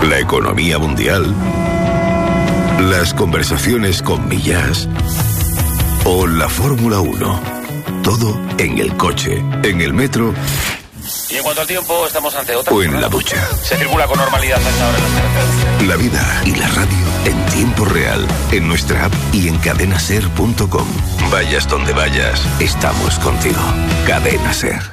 la economía mundial, las conversaciones con Millás o la Fórmula 1. Todo en el coche, en el metro. Y en cuanto al tiempo, estamos ante otra. O en la ducha. Se circula con normalidad a esta hora en las carreteras. La vida y la radio en tiempo real, en nuestra app y en cadenaser.com. Vayas donde vayas, estamos contigo. Cadena Ser.